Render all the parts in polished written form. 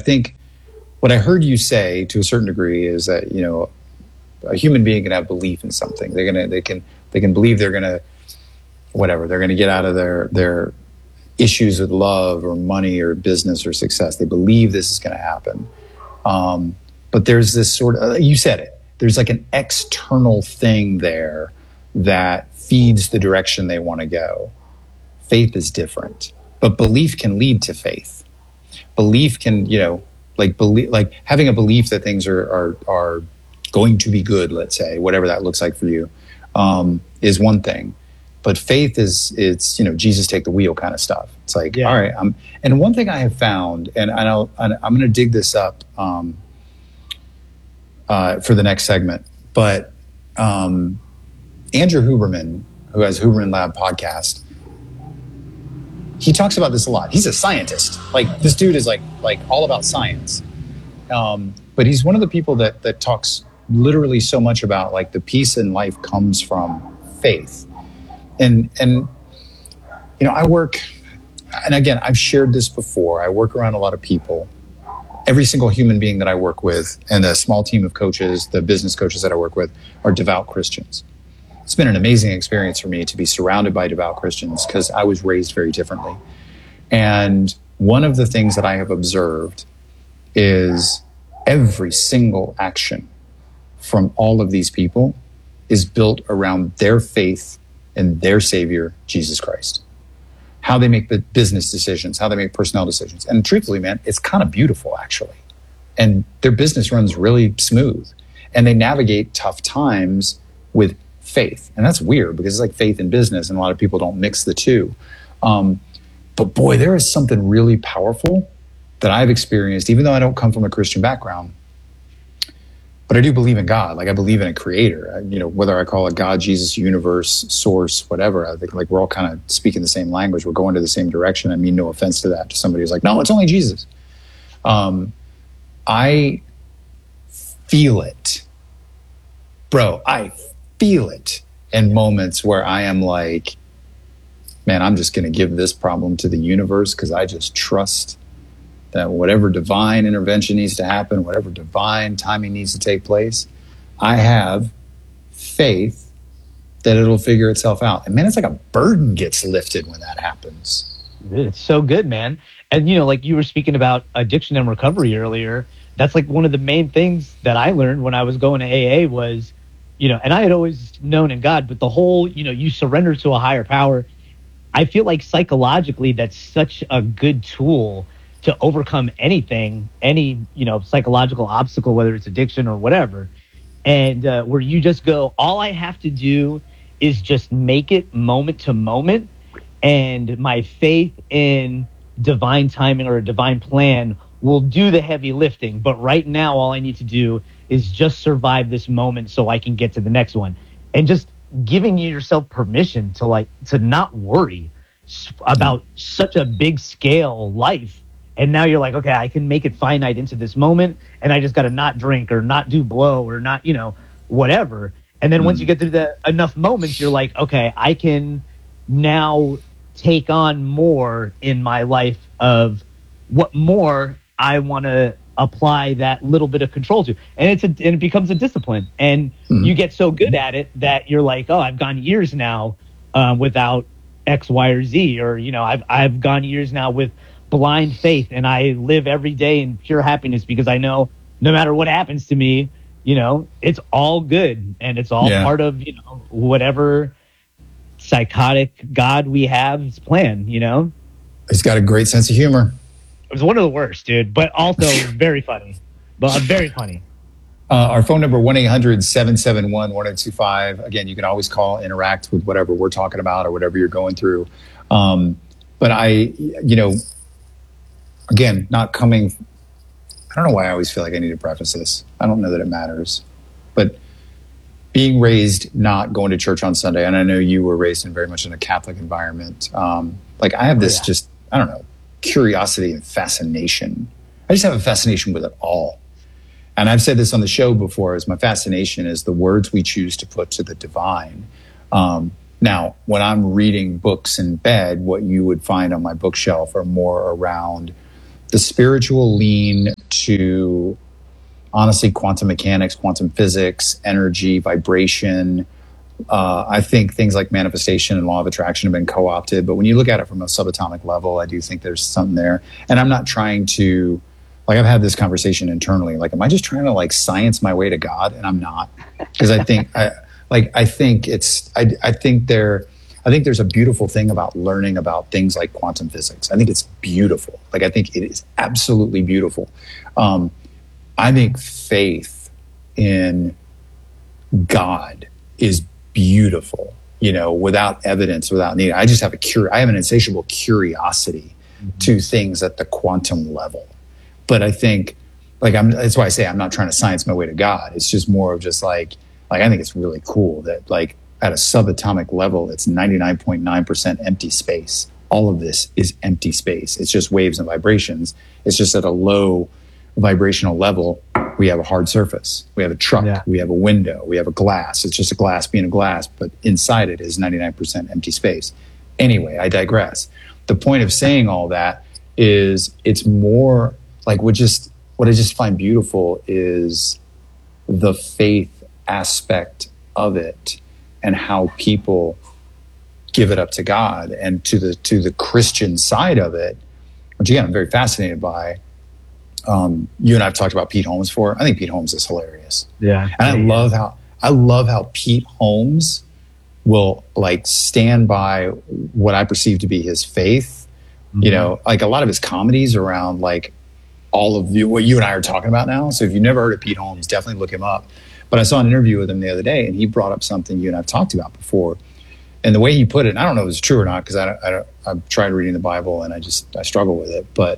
think what I heard you say to a certain degree is that, a human being can have belief in something. They can believe they're gonna get out of their issues with love or money or business or success. They believe this is going to happen. But there's this sort of, you said it, there's like an external thing there that feeds the direction they want to go. Faith is different, but belief can lead to faith. Belief can, like having a belief that things are going to be good, let's say, whatever that looks like for you, is one thing. But faith it's Jesus take the wheel kind of stuff. It's like, all right. And one thing I have found, and I'm going to dig this up for the next segment, but Andrew Huberman, who has Huberman Lab podcast, he talks about this a lot. He's a scientist. Like, this dude is like all about science. But he's one of the people that talks literally so much about like the peace in life comes from faith. And I work, and again, I've shared this before. I work around a lot of people. Every single human being that I work with, and the small team of coaches, the business coaches that I work with, are devout Christians. It's been an amazing experience for me to be surrounded by devout Christians because I was raised very differently. And one of the things that I have observed is every single action from all of these people is built around their faith in their Savior, Jesus Christ. How they make the business decisions, how they make personnel decisions. And truthfully, man, it's kind of beautiful, actually. And their business runs really smooth. And they navigate tough times with faith. And that's weird because it's like faith in business, and a lot of people don't mix the two. But boy, there is something really powerful that I've experienced, even though I don't come from a Christian background. But I do believe in God. Like, I believe in a creator, whether I call it God, Jesus, universe, source, whatever. I think like we're all kind of speaking the same language. We're going to the same direction. I mean, no offense to that, to somebody who's like, no, it's only Jesus. I feel it, bro. I feel it in moments where I am like, man, I'm just going to give this problem to the universe because I just trust that whatever divine intervention needs to happen, whatever divine timing needs to take place, I have faith that it'll figure itself out. And man, it's like a burden gets lifted when that happens. It's so good, man. And, like you were speaking about addiction and recovery earlier, that's like one of the main things that I learned when I was going to AA was, and I had always known in God, but the whole, you surrender to a higher power. I feel like psychologically that's such a good tool to overcome anything, any, psychological obstacle, whether it's addiction or whatever. And where you just go, all I have to do is just make it moment to moment. And my faith in divine timing or a divine plan will do the heavy lifting. But right now, all I need to do is just survive this moment so I can get to the next one. And just giving yourself permission to not worry about such a big scale life. And now you're like, okay, I can make it finite into this moment, and I just got to not drink or not do blow or not, whatever. And then once you get through enough moments, you're like, okay, I can now take on more in my life of what more I want to apply that little bit of control to. And it becomes a discipline. And you get so good at it that you're like, oh, I've gone years now without X, Y, or Z, or, I've gone years now with blind faith, and I live every day in pure happiness because I know no matter what happens to me, it's all good, and it's all part of, whatever psychotic God we have's plan, He's got a great sense of humor. It was one of the worst, dude, but also very funny. But very funny. Our phone number, 1-800-771-1025. Again, you can always call, interact with whatever we're talking about or whatever you're going through. But again, not coming, I don't know why I always feel like I need to preface this. I don't know that it matters. But being raised not going to church on Sunday, and I know you were raised in very much in a Catholic environment. I have this just, I don't know, curiosity and fascination. I just have a fascination with it all. And I've said this on the show before, is my fascination is the words we choose to put to the divine. Now, when I'm reading books in bed, what you would find on my bookshelf are more around the spiritual lean to, honestly, quantum mechanics, quantum physics, energy, vibration. I think things like manifestation and law of attraction have been co-opted. But when you look at it from a subatomic level, I do think there's something there. And I'm not trying to, like, I've had this conversation internally. Like, am I just trying to like science my way to God? And I'm not, because I think I think there's a beautiful thing about learning about things like quantum physics. I think it's beautiful. Like, I think it is absolutely beautiful. I think faith in God is beautiful, without evidence, without need. I just have I have an insatiable curiosity to things at the quantum level. But I think, that's why I say I'm not trying to science my way to God. It's just more of just like I think it's really cool that like at a subatomic level, it's 99.9% empty space. All of this is empty space. It's just waves and vibrations. It's just at a low vibrational level. We have a hard surface. We have a truck. Yeah. We have a window. We have a glass. It's just a glass being a glass, but inside it is 99% empty space. Anyway, I digress. The point of saying all that is it's more like what I just find beautiful is the faith aspect of it and how people give it up to God, and to the Christian side of it, which again I'm very fascinated by. You and I've talked about Pete Holmes before. I think Pete Holmes is hilarious. Yeah. And I love how Pete Holmes will like stand by what I perceive to be his faith. Mm-hmm. Like a lot of his comedies around like all of what you and I are talking about now. So if you've never heard of Pete Holmes, definitely look him up. But I saw an interview with him the other day, and he brought up something you and I've talked about before. And the way he put it, and I don't know if it's true or not, because I've tried reading the Bible and I struggle with it, but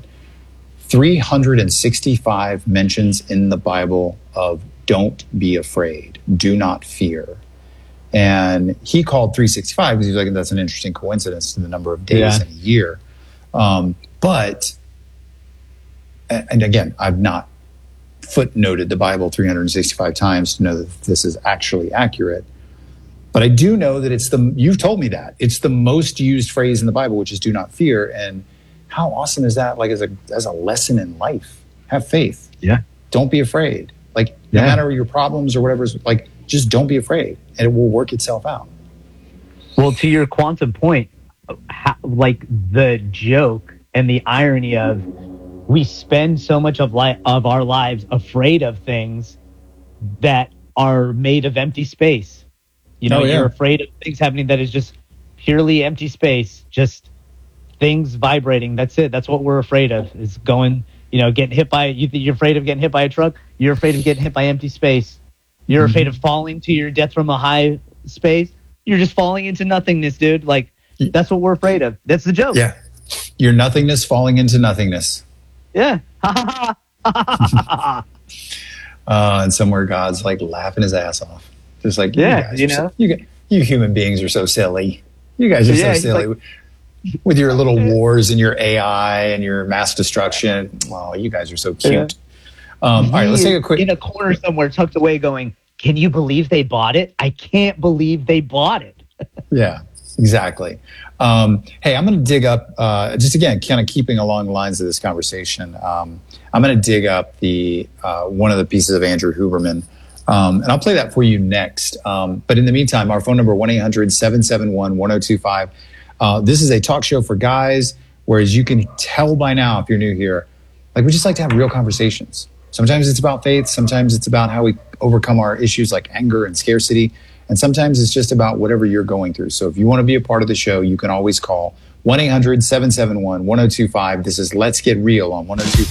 365 mentions in the Bible of don't be afraid, do not fear. And he called 365 because he was like, that's an interesting coincidence to the number of days in a year. But again, I've not footnoted the Bible 365 times to know that this is actually accurate. But I do know that you've told me that it's the most used phrase in the Bible, which is do not fear. And how awesome is that? Like as a lesson in life, have faith. Yeah. Don't be afraid. Like no matter your problems or whatever, like just don't be afraid, and it will work itself out. Well, to your quantum point, like the joke and the irony of we spend so much of our lives afraid of things that are made of empty space. You're afraid of things happening that is just purely empty space, just things vibrating. That's it. That's what we're afraid of, is getting hit by, you're afraid of getting hit by a truck. You're afraid of getting hit by empty space. You're afraid of falling to your death from a high space. You're just falling into nothingness, dude. Like, that's what we're afraid of. That's the joke. Yeah. Your nothingness falling into nothingness. Yeah. And somewhere God's like laughing his ass off. Just like, you human beings are so silly. You guys are so silly. Like, with your little wars and your AI and your mass destruction. Oh, you guys are so cute. All right, let's take a quick... In a corner somewhere tucked away going, can you believe they bought it? I can't believe they bought it. Yeah, exactly. Hey, I'm going to dig up, just again, kind of keeping along the lines of this conversation. I'm going to dig up the one of the pieces of Andrew Huberman. And I'll play that for you next. But in the meantime, our phone number, 1-800-771-1025. This is a talk show for guys, whereas you can tell by now, if you're new here, like we just like to have real conversations. Sometimes it's about faith. Sometimes it's about how we overcome our issues like anger and scarcity. And sometimes it's just about whatever you're going through. So if you want to be a part of the show, you can always call 1-800-771-1025. This is Let's Get Real on 102.